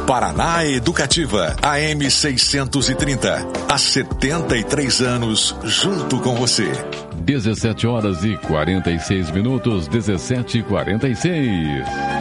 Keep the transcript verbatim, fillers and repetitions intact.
Paraná Educativa, A M seiscentos e trinta. Há setenta e três anos, junto com você. dezessete horas e quarenta e seis minutos, dezessete e quarenta e seis.